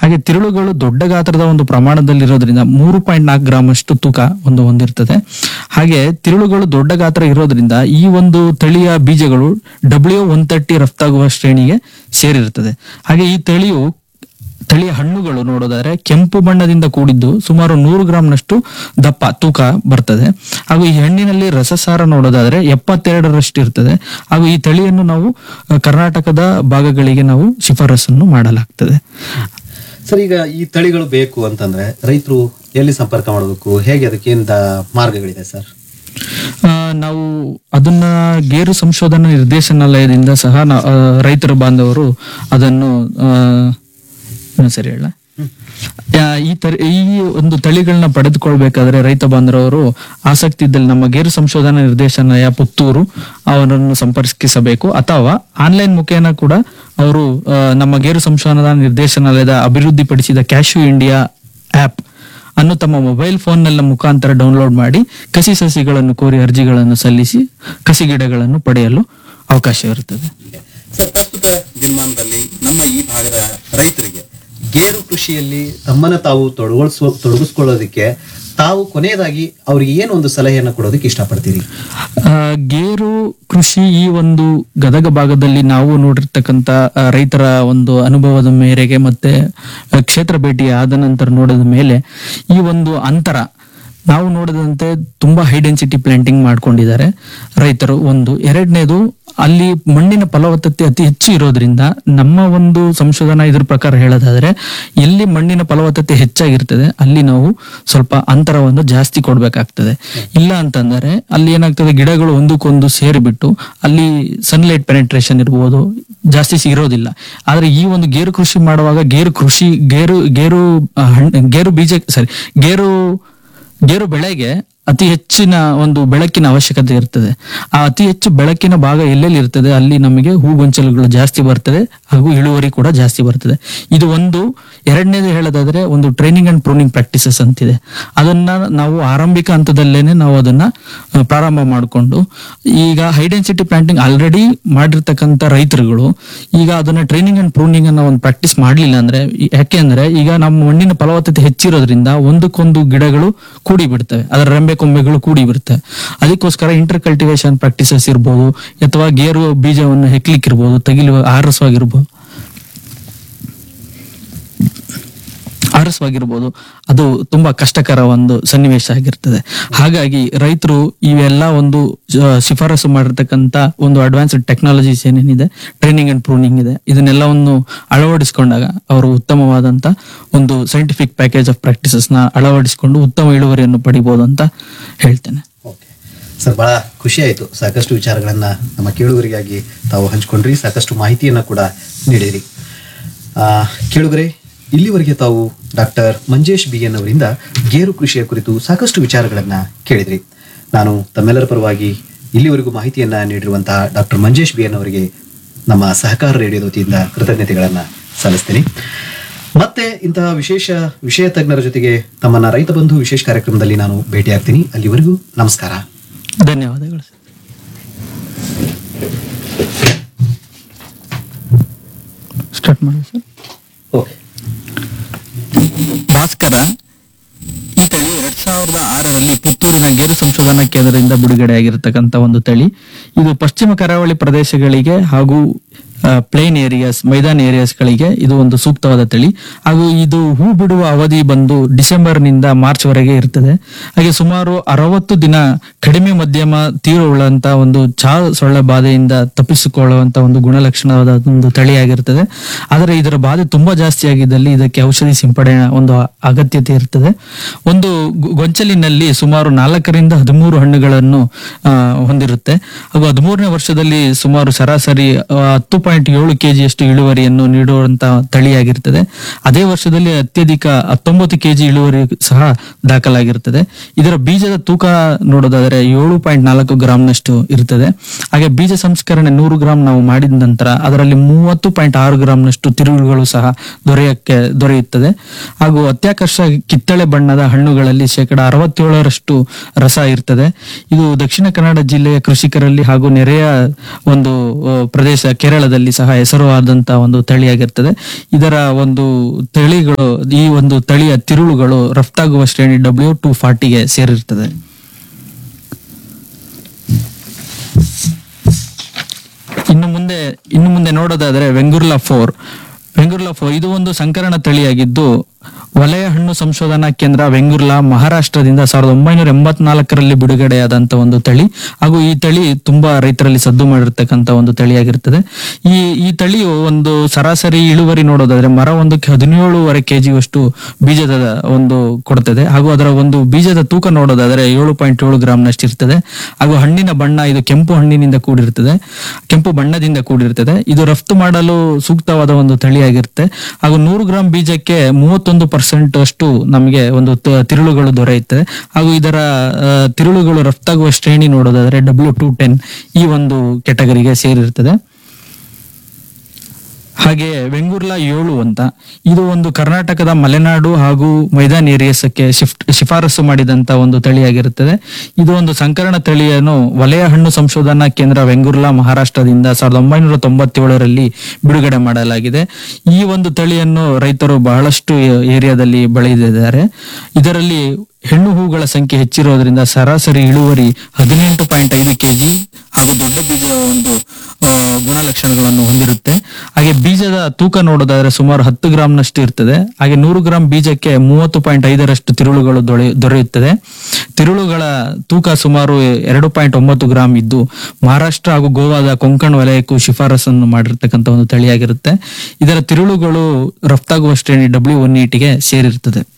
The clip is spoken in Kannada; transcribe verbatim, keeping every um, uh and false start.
ಹಾಗೆ ತಿರುಳುಗಳು ದೊಡ್ಡ ಗಾತ್ರದ ಒಂದು ಪ್ರಮಾಣದಲ್ಲಿರೋದ್ರಿಂದ ಮೂರು ಪಾಯಿಂಟ್ ನಾಲ್ಕು ಗ್ರಾಮ್ ಅಷ್ಟು ತೂಕ ಒಂದು ಹೊಂದಿರ್ತದೆ. ಹಾಗೆ ತಿರುಳುಗಳು ದೊಡ್ಡ ಗಾತ್ರ ಇರೋದ್ರಿಂದ ಈ ಒಂದು ತಳಿಯ ಬೀಜಗಳು ಡಬ್ಲ್ಯೂ ಒನ್ ತರ್ಟಿ ರಫ್ತಾಗುವ ಶ್ರೇಣಿಗೆ ಸೇರಿರುತ್ತದೆ. ಹಾಗೆ ಈ ತಳಿಯು ತಳಿಯ ಹಣ್ಣುಗಳು ನೋಡೋದಾದ್ರೆ ಕೆಂಪು ಬಣ್ಣದಿಂದ ಕೂಡಿದ್ದು ಸುಮಾರು ನೂರು ಗ್ರಾಂನಷ್ಟು ದಪ್ಪ ತೂಕ ಬರ್ತದೆ. ಹಾಗೂ ಈ ಹಣ್ಣಿನಲ್ಲಿ ರಸಸಾರ ನೋಡೋದಾದ್ರೆ ಎಪ್ಪತ್ತೆರಡರಷ್ಟು ಇರ್ತದೆ. ಹಾಗೂ ಈ ತಳಿಯನ್ನು ನಾವು ಕರ್ನಾಟಕದ ಭಾಗಗಳಿಗೆ ನಾವು ಶಿಫಾರಸನ್ನು ಮಾಡಲಾಗ್ತದೆ. ಸರ್, ಈಗ ಈ ತಳಿಗಳು ಬೇಕು ಅಂತಂದ್ರೆ ರೈತರು ಎಲ್ಲಿ ಸಂಪರ್ಕ ಮಾಡಬೇಕು, ಹೇಗೆ ಅದಕ್ಕೆ ಏನ್ ಮಾರ್ಗಗಳಿದೆ ಸರ್? ಆ, ನಾವು ಅದನ್ನ ಗೇರು ಸಂಶೋಧನಾ ನಿರ್ದೇಶನಾಲಯದಿಂದ ಸಹ ನಾ- ಆ, ರೈತರ ಬಾಂಧವರು ಅದನ್ನು ಆ, ಇನ್ನೊಂದ್ ಸರಿ ಹೇಳ ಈ ತರ ಈ ಒಂದು ತಳಿಗಳನ್ನ ಪಡೆದುಕೊಳ್ಬೇಕಾದ್ರೆ ರೈತ ಬಾಂಧವರು ಆಸಕ್ತಿ ಇದ್ದಲ್ಲಿ ನಮ್ಮ ಗೇರು ಸಂಶೋಧನಾ ನಿರ್ದೇಶನಾಲಯ ಪುತ್ತೂರು ಅವರನ್ನು ಸಂಪರ್ಕಿಸಬೇಕು, ಅಥವಾ ಆನ್ಲೈನ್ ಮುಖೇನ ಕೂಡ ಅವರು ಆ, ನಮ್ಮ ಗೇರು ಸಂಶೋಧನಾ ನಿರ್ದೇಶನಾಲಯದ ಅಭಿವೃದ್ಧಿಪಡಿಸಿದ ಕ್ಯಾಶ್ಯೂ ಇಂಡಿಯಾ ಆಪ್ ಅನ್ನು ತಮ್ಮ ಮೊಬೈಲ್ ಫೋನ್ ನ ಮುಖಾಂತರ ಡೌನ್ಲೋಡ್ ಮಾಡಿ ಕಸಿ ಸಸಿಗಳನ್ನು ಕೋರಿ ಅರ್ಜಿಗಳನ್ನು ಸಲ್ಲಿಸಿ ಕಸಿ ಗಿಡಗಳನ್ನು ಪಡೆಯಲು ಅವಕಾಶವಿರುತ್ತದೆ. ಸರ್, ಪ್ರಸ್ತುತ ದಿನಮಾನದಲ್ಲಿ ನಮ್ಮ ಈ ಭಾಗದ ರೈತರಿಗೆ ಗೇರು ಕೃಷಿಯಲ್ಲಿ ತಮ್ಮನ್ನ ತಾವು ತೊಡಗಿಸುವ ತೊಡಗಿಸ್ಕೊಳ್ಳೋದಕ್ಕೆ ತಾವು ಕೊನೆಯದಾಗಿ ಅವರಿಗೆ ಏನು ಒಂದು ಸಲಹೆಯನ್ನು ಕೊಡೋದಕ್ಕೆ ಇಷ್ಟಪಡ್ತೀರಿ? ಆ, ಗೇರು ಕೃಷಿ ಈ ಒಂದು ಗದಗ ಭಾಗದಲ್ಲಿ ನಾವು ನೋಡಿರ್ತಕ್ಕಂಥ ಆ, ರೈತರ ಒಂದು ಅನುಭವದ ಮೇರೆಗೆ ಮತ್ತೆ ಆ, ಕ್ಷೇತ್ರ ಭೇಟಿ ಆದ ನಂತರ ನೋಡಿದ ಮೇಲೆ ಈ ಒಂದು ಅಂತರ ನಾವು ನೋಡಿದಂತೆ ತುಂಬಾ ಹೈ ಡೆನ್ಸಿಟಿ ಪ್ಲಾಂಟಿಂಗ್ ಮಾಡ್ಕೊಂಡಿದ್ದಾರೆ ರೈತರು. ಒಂದು ಎರಡನೇದು, ಅಲ್ಲಿ ಮಣ್ಣಿನ ಫಲವತ್ತತೆ ಅತಿ ಹೆಚ್ಚು ಇರೋದ್ರಿಂದ ನಮ್ಮ ಒಂದು ಸಂಶೋಧನಾ ಇದ್ರ ಪ್ರಕಾರ ಹೇಳೋದಾದ್ರೆ ಎಲ್ಲಿ ಮಣ್ಣಿನ ಫಲವತ್ತತೆ ಹೆಚ್ಚಾಗಿರ್ತದೆ ಅಲ್ಲಿ ನಾವು ಸ್ವಲ್ಪ ಅಂತರವನ್ನು ಜಾಸ್ತಿ ಕೊಡ್ಬೇಕಾಗ್ತದೆ. ಇಲ್ಲ ಅಂತಂದರೆ ಅಲ್ಲಿ ಏನಾಗ್ತದೆ, ಗಿಡಗಳು ಒಂದಕ್ಕೊಂದು ಸೇರಿಬಿಟ್ಟು ಅಲ್ಲಿ ಸನ್ಲೈಟ್ ಪೆನೆಟ್ರೇಷನ್ ಇರ್ಬೋದು, ಜಾಸ್ತಿ ಇರೋದಿಲ್ಲ. ಆದ್ರೆ ಈ ಒಂದು ಗೇರು ಕೃಷಿ ಮಾಡುವಾಗ ಗೇರು ಕೃಷಿ ಗೇರು ಗೇರು ಆ, ಹಣ್ಣು- ಗೇರು ಬೀಜ ಸಾರಿ ಗೇರು ಗೇರು ಬೆಳೆಗೆ ಅತಿ ಹೆಚ್ಚಿನ ಒಂದು ಬೆಳಕಿನ ಅವಶ್ಯಕತೆ ಇರ್ತದೆ. ಆ ಅತಿ ಹೆಚ್ಚು ಬೆಳಕಿನ ಭಾಗ ಎಲ್ಲೆಲ್ಲಿ ಇರ್ತದೆ ಅಲ್ಲಿ ನಮಗೆ ಹೂಗೊಂಚಲುಗಳು ಜಾಸ್ತಿ ಬರ್ತದೆ, ಹಾಗೂ ಇಳುವರಿ ಕೂಡ ಜಾಸ್ತಿ ಬರ್ತದೆ. ಇದು ಒಂದು. ಎರಡನೇದು ಹೇಳೋದಾದ್ರೆ ಒಂದು ಟ್ರೈನಿಂಗ್ ಅಂಡ್ ಪ್ರೂನಿಂಗ್ ಪ್ರಾಕ್ಟೀಸಸ್ ಅಂತಿದೆ. ಅದನ್ನ ನಾವು ಆರಂಭಿಕ ಹಂತದಲ್ಲೇನೆ ನಾವು ಅದನ್ನ ಆ, ಪ್ರಾರಂಭ ಮಾಡಿಕೊಂಡು ಈಗ ಹೈ ಡೆನ್ಸಿಟಿ ಪ್ಲಾಂಟಿಂಗ್ ಆಲ್ರೆಡಿ ಮಾಡಿರ್ತಕ್ಕಂಥ ರೈತರುಗಳು ಈಗ ಅದನ್ನ ಟ್ರೈನಿಂಗ್ ಅಂಡ್ ಪ್ರೂನಿಂಗ್ ಅನ್ನ ಒಂದು ಪ್ರಾಕ್ಟೀಸ್ ಮಾಡ್ಲಿಲ್ಲ ಅಂದ್ರೆ, ಯಾಕೆ ಅಂದ್ರೆ ಈಗ ನಮ್ಮ ಮಣ್ಣಿನ ಫಲವತ್ತತೆ ಹೆಚ್ಚಿರೋದ್ರಿಂದ ಒಂದಕ್ಕೊಂದು ಗಿಡಗಳು ಕೂಡಿ ಬಿಡ್ತವೆ, ಅದರ ರೆಂಬೆ ಕೊಂಬೆಗಳು ಕೂಡಿ ಬಿಡುತ್ತೆ. ಅದಕ್ಕೋಸ್ಕರ ಇಂಟರ್ ಕಲ್ಟಿವೇಶನ್ ಪ್ರಾಕ್ಟೀಸಸ್ ಇರ್ಬೋದು, ಅಥವಾ ಗೇರು ಬೀಜವನ್ನು ಹೆಕ್ಲಿಕ್ ಇರ್ಬೋದು, ತೆಗಿಲು ಆರಸವಾಗಿರ್ಬೋದು ಆರಸವಾಗಿರ್ಬೋದು ಅದು ತುಂಬಾ ಕಷ್ಟಕರ ಒಂದು ಸನ್ನಿವೇಶ ಆಗಿರ್ತದೆ. ಹಾಗಾಗಿ ರೈತರು ಇವೆಲ್ಲ ಒಂದು ಆ, ಶಿಫಾರಸು ಮಾಡಿರ್ತಕ್ಕಂಥ ಒಂದು ಅಡ್ವಾನ್ಸ್ಡ್ ಟೆಕ್ನಾಲಜೀಸ್ ಏನೇನಿದೆ, ಟ್ರೈನಿಂಗ್ ಅಂಡ್ ಪ್ರೂನಿಂಗ್ ಇದೆ, ಇದನ್ನೆಲ್ಲವನ್ನು ಅಳವಡಿಸಿಕೊಂಡಾಗ ಅವರು ಉತ್ತಮವಾದಂತ ಒಂದು ಸೈಂಟಿಫಿಕ್ ಪ್ಯಾಕೇಜ್ ಆಫ್ ಪ್ರಾಕ್ಟೀಸಸ್ ನ ಅಳವಡಿಸಿಕೊಂಡು ಉತ್ತಮ ಇಳುವರಿಯನ್ನು ಪಡಿಬಹುದು ಅಂತ ಹೇಳ್ತೇನೆ. ಓಕೆ ಸರ್, ಬಹಳ ಖುಷಿ ಆಯಿತು. ಸಾಕಷ್ಟು ವಿಚಾರಗಳನ್ನ ನಮ್ಮ ಕೇಳುಗರಿಗಾಗಿ ತಾವು ಹಂಚ್ಕೊಂಡ್ರಿ, ಸಾಕಷ್ಟು ಮಾಹಿತಿಯನ್ನ ಕೂಡ ನೀಡಿರಿ. ಆ, ಕೇಳುಗರೆ, ಇಲ್ಲಿವರೆಗೆ ತಾವು ಡಾಕ್ಟರ್ ಮಂಜೇಶ್ ಬಿ ಎನ್ ಅವರಿಂದ ಗೇರು ಕೃಷಿಯ ಕುರಿತು ಸಾಕಷ್ಟು ವಿಚಾರಗಳನ್ನ ಕೇಳಿದ್ರಿ. ನಾನು ತಮ್ಮೆಲ್ಲರ ಪರವಾಗಿ ಇಲ್ಲಿವರೆಗೂ ಮಾಹಿತಿಯನ್ನ ನೀಡಿರುವಂತಹ ಡಾಕ್ಟರ್ ಮಂಜೇಶ್ ಬಿ ಎನ್ ಅವರಿಗೆ ನಮ್ಮ ಸಹಕಾರ ರೇಡಿಯೋದ ವತಿಯಿಂದ ಕೃತಜ್ಞತೆಗಳನ್ನ ಸಲ್ಲಿಸ್ತೀನಿ. ಮತ್ತೆ ಇಂತಹ ವಿಶೇಷ ವಿಷಯ ತಜ್ಞರ ಜೊತೆಗೆ ತಮ್ಮನ್ನ ರೈತ ಬಂಧು ವಿಶೇಷ ಕಾರ್ಯಕ್ರಮದಲ್ಲಿ ನಾನು ಭೇಟಿಯಾಗ್ತೀನಿ. ಅಲ್ಲಿವರೆಗೂ ನಮಸ್ಕಾರ, ಧನ್ಯವಾದಗಳು. ಸ್ಟಾರ್ಟ್ ಮಾಡಿ ಸರ್. ಓಕೆ. ಭಾಸ್ಕರ ಈ ತಳಿ ಎರಡ್ ಸಾವಿರದ ಆರರಲ್ಲಿ ಪುತ್ತೂರಿನ ಗೇರು ಸಂಶೋಧನಾ ಕೇಂದ್ರದಿಂದ ಬಿಡುಗಡೆಯಾಗಿರತಕ್ಕಂತ ಒಂದು ತಳಿ. ಇದು ಪಶ್ಚಿಮ ಕರಾವಳಿ ಪ್ರದೇಶಗಳಿಗೆ ಹಾಗೂ ಪ್ಲೇನ್ ಏರಿಯಾಸ್, ಮೈದಾನ ಏರಿಯಾಸ್ ಗಳಿಗೆ ಇದು ಒಂದು ಸೂಕ್ತವಾದ ತಳಿ. ಹಾಗೂ ಇದು ಹೂ ಬಿಡುವ ಅವಧಿ ಬಂದು ಡಿಸೆಂಬರ್ ನಿಂದ ಮಾರ್ಚ್ ವರೆಗೆ ಇರ್ತದೆ. ಹಾಗೆ ಸುಮಾರು ಅರವತ್ತು ದಿನ ಕಡಿಮೆ ಮಧ್ಯಮ ತೀವ್ರವುಳ್ಳಂತ ಒಂದು ಚಾ ಸೊಳ್ಳೆ ಬಾಧೆಯಿಂದ ತಪ್ಪಿಸಿಕೊಳ್ಳುವಂತ ಒಂದು ಗುಣಲಕ್ಷಣವಾದ ಒಂದು ತಳಿಯಾಗಿರ್ತದೆ. ಆದರೆ ಇದರ ಬಾಧೆ ತುಂಬಾ ಜಾಸ್ತಿ ಆಗಿದ್ದಲ್ಲಿ ಇದಕ್ಕೆ ಔಷಧಿ ಸಿಂಪಡಣೆ ಒಂದು ಅಗತ್ಯತೆ ಇರ್ತದೆ. ಒಂದು ಗು- ಗೊಂಚಲಿನಲ್ಲಿ ಸುಮಾರು ನಾಲ್ಕರಿಂದ ಹದಿಮೂರು ಹಣ್ಣುಗಳನ್ನು ಆ, ಹೊಂದಿರುತ್ತೆ. ಹಾಗೂ ಹದಿಮೂರನೇ ವರ್ಷದಲ್ಲಿ ಸುಮಾರು ಸರಾಸರಿ ಆ, ಹತ್ತು ಪಾಯಿಂಟ್ ಏಳು ಕೆಜಿಯಷ್ಟು ಇಳುವರಿಯನ್ನು ನೀಡುವಂತ ತಳಿಯಾಗಿರ್ತದೆ. ಅದೇ ವರ್ಷದಲ್ಲಿ ಅತ್ಯಧಿಕ ಹತ್ತೊಂಬತ್ತು ಕೆಜಿ ಇಳುವರಿ ಸಹ ದಾಖಲಾಗಿರ್ತದೆ. ಇದರ ಬೀಜದ ತೂಕ ನೋಡೋದಾದ್ರೆ ಏಳು ಪಾಯಿಂಟ್ ನಾಲ್ಕು ಗ್ರಾಂನಷ್ಟು ಇರ್ತದೆ. ಹಾಗೆ ಬೀಜ ಸಂಸ್ಕರಣೆ ನೂರು ಗ್ರಾಂ ನಾವು ಮಾಡಿದ ನಂತರ ಅದರಲ್ಲಿ ಮೂವತ್ತು ಪಾಯಿಂಟ್ ಆರು ಗ್ರಾಂನಷ್ಟು ತಿರುಳುಗಳು ಸಹ ದೊರೆಯಕ್ಕೆ ದೊರೆಯುತ್ತದೆ. ಹಾಗೂ ಅತ್ಯಾಕರ್ಷ ಕಿತ್ತಳೆ ಬಣ್ಣದ ಹಣ್ಣುಗಳಲ್ಲಿ ಶೇಕಡ ಅರವತ್ತೇಳರಷ್ಟು ರಸ ಇರ್ತದೆ. ಇದು ದಕ್ಷಿಣ ಕನ್ನಡ ಜಿಲ್ಲೆಯ ಕೃಷಿಕರಲ್ಲಿ ಹಾಗೂ ನೆರೆಯ ಒಂದು ಆ, ಪ್ರದೇಶ ಕೇರಳದಲ್ಲಿ ಸಹ ಹೆಸರುವಾದಂತಹ ಒಂದು ತಳಿಯಾಗಿರ್ತದೆ. ಇದರ ಒಂದು ತಳಿಗಳು ಈ ಒಂದು ತಳಿಯ ತಿರುಳುಗಳು ರಫ್ತಾಗುವ ಶ್ರೇಣಿ ಡಬ್ಲ್ಯೂ ಟು ಫಾರ್ಟಿಗೆ ಸೇರಿರ್ತದೆ. ಇನ್ನು ಮುಂದೆ ಇನ್ನು ಮುಂದೆ ನೋಡೋದಾದ್ರೆ ವೆಂಗುರ್ಲಾ ಫೋರ್ ವೆಂಗುರ್ಲಾ ಫೋರ್ ಇದು ಒಂದು ಸಂಕರಣ ತಳಿಯಾಗಿದ್ದು ವಲಯ ಹಣ್ಣು ಸಂಶೋಧನಾ ಕೇಂದ್ರ ವೆಂಗುರ್ಲಾ ಮಹಾರಾಷ್ಟ್ರದಿಂದ ಸಾವಿರದ ಒಂಬೈನೂರ ಎಂಬತ್ನಾಲ್ಕರಲ್ಲಿ ಬಿಡುಗಡೆಯಾದಂತ ಒಂದು ತಳಿ ಹಾಗೂ ಈ ತಳಿ ತುಂಬಾ ರೈತರಲ್ಲಿ ಸದ್ದು ಮಾಡಿರ್ತಕ್ಕಂಥ ಒಂದು ತಳಿಯಾಗಿರ್ತದೆ. ಈ ಈ ತಳಿಯು ಒಂದು ಸರಾಸರಿ ಇಳುವರಿ ನೋಡೋದಾದ್ರೆ ಮರ ಒಂದಕ್ಕೆ ಹದಿನೇಳುವರೆ ಕೆಜಿಯಷ್ಟು ಬೀಜದ ಒಂದು ಕೊಡ್ತದೆ ಹಾಗೂ ಅದರ ಒಂದು ಬೀಜದ ತೂಕ ನೋಡೋದಾದ್ರೆ ಏಳು ಪಾಯಿಂಟ್ ಏಳು ಗ್ರಾಮ್ನಷ್ಟು ಇರ್ತದೆ ಹಾಗೂ ಹಣ್ಣಿನ ಬಣ್ಣ ಇದು ಕೆಂಪು ಹಣ್ಣಿನಿಂದ ಕೂಡಿರ್ತದೆ, ಕೆಂಪು ಬಣ್ಣದಿಂದ ಕೂಡಿರ್ತದೆ. ಇದು ರಫ್ತು ಮಾಡಲು ಸೂಕ್ತವಾದ ಒಂದು ತಳಿಯಾಗಿರುತ್ತೆ ಹಾಗೂ ನೂರು ಗ್ರಾಂ ಬೀಜಕ್ಕೆ ಮೂವತ್ತೊಂದು ಪರ್ಸೆಂಟ್ ಅಷ್ಟು ನಮಗೆ ಒಂದು ತಿರುಳುಗಳು ದೊರೆಯುತ್ತದೆ ಹಾಗೂ ಇದರ ತಿರುಳುಗಳು ರಫ್ತಾಗುವ ಶ್ರೇಣಿ ನೋಡೋದಾದ್ರೆ ಡಬ್ಲ್ಯೂ ಟು ಟೆನ್ ಈ ಒಂದು ಕೆಟಗರಿಗೆ ಸೇರಿರ್ತದೆ. ಹಾಗೆ ವೆಂಗುರ್ಲಾ ಏಳು ಅಂತ ಇದು ಒಂದು ಕರ್ನಾಟಕದ ಮಲೆನಾಡು ಹಾಗೂ ಮೈದಾನ್ ಏರಿಯಾಸಕ್ಕೆ ಶಿಫ್ಟ್ ಶಿಫಾರಸು ಮಾಡಿದಂತ ಒಂದು ತಳಿಯಾಗಿರುತ್ತದೆ. ಇದು ಒಂದು ಸಂಕರಣ ತಳಿಯನ್ನು ವಲಯ ಹಣ್ಣು ಸಂಶೋಧನಾ ಕೇಂದ್ರ ವೆಂಗುರ್ಲಾ ಮಹಾರಾಷ್ಟ್ರದಿಂದ ಸಾವಿರದ ಒಂಬೈನೂರ ತೊಂಬತ್ತೇಳರಲ್ಲಿ ಬಿಡುಗಡೆ ಮಾಡಲಾಗಿದೆ. ಈ ಒಂದು ತಳಿಯನ್ನು ರೈತರು ಬಹಳಷ್ಟು ಏರಿಯಾದಲ್ಲಿ ಬೆಳೆದಿದ್ದಾರೆ. ಇದರಲ್ಲಿ ಹೆಣ್ಣು ಹೂಗಳ ಸಂಖ್ಯೆ ಹೆಚ್ಚಿರೋದ್ರಿಂದ ಸರಾಸರಿ ಇಳುವರಿ ಹದಿನೆಂಟು ಪಾಯಿಂಟ್ ಐದು ಕೆಜಿ ಹಾಗೂ ದೊಡ್ಡ ಬೀಜದ ಒಂದು ಗುಣಲಕ್ಷಣಗಳನ್ನು ಹೊಂದಿರುತ್ತೆ. ಹಾಗೆ ಬೀಜದ ತೂಕ ನೋಡೋದಾದ್ರೆ ಸುಮಾರು ಹತ್ತು ಗ್ರಾಮ್ನಷ್ಟು ಇರ್ತದೆ. ಹಾಗೆ ನೂರು ಗ್ರಾಂ ಬೀಜಕ್ಕೆ ಮೂವತ್ತು ಪಾಯಿಂಟ್ ಐದರಷ್ಟು ತಿರುಳುಗಳು ದೊರೆ ದೊರೆಯುತ್ತದೆ. ತಿರುಳುಗಳ ತೂಕ ಸುಮಾರು ಎರಡು ಪಾಯಿಂಟ್ ಒಂಬತ್ತು ಗ್ರಾಂ ಇದ್ದು ಮಹಾರಾಷ್ಟ್ರ ಹಾಗೂ ಗೋವಾದ ಕೊಂಕಣ್ ವಲಯಕ್ಕೂ ಶಿಫಾರಸನ್ನು ಮಾಡಿರ್ತಕ್ಕಂಥ ಒಂದು ತಳಿಯಾಗಿರುತ್ತೆ. ಇದರ ತಿರುಳುಗಳು ರಫ್ತಾಗುವ ಶ್ರೇಣಿ ಡಬ್ಲ್ಯೂ ಒನ್ ಏಟಿಗೆ ಸೇರಿರ್ತದೆ.